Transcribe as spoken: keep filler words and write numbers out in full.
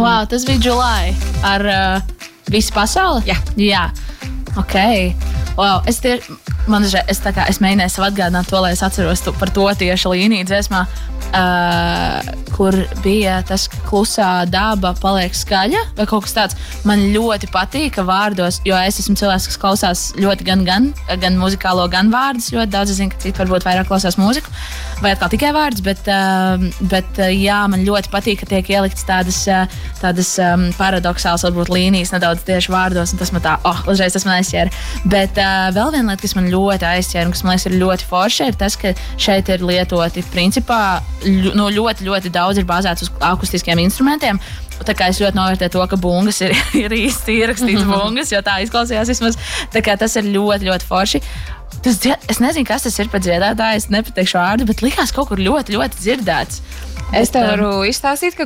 Wow, tas bija July ar uh, visu pasauli? Jā. Jā. Ok. Wow, es tieši, man es tā kā, es mēģināju sev atgādināt to, lai es atceros tu, par to tieši līniju dziesmā, uh, kur bija tas klusā daba paliek skaļa, vai kaut kas tāds. Man ļoti patīk vārdos, jo es esmu cilvēks, kas klausās ļoti gan, gan, gan muzikālo, gan vārdus. Ļoti daudz es zinu, ka citi varbūt vairāk klausās mūziku, vai atkal tikai vārdus, bet, uh, bet uh, jā, man ļoti patīk, ka tiek ieliktas tādas, uh, tādas um, paradoxālas, varbūt līnijas nedaudz tieši vārdos, un tas man tā, oh, uzreiz tas man aizķēra. Bet uh, vēl viena lieta, kas man ļoti aizķēra, un kas man liekas ir ļoti forša, ir tas, ka šeit ir lietoti principā ļu, no ļoti, ļoti daudz ir bāzēts uz akustiskiem instrumentiem. Tā kā es ļoti novērtēju to, ka bungas ir, ir īsti ierakstīts bungas, jo tā izklausījās vismaz. Tā kā tas ir ļoti, ļoti forši. Tas, es nezinu, kas tas ir par dziedātāju, es nepateikšu vārdu, bet likās kaut kur ļoti, ļoti dzirdēts. Es tev varu izstāstīt, ka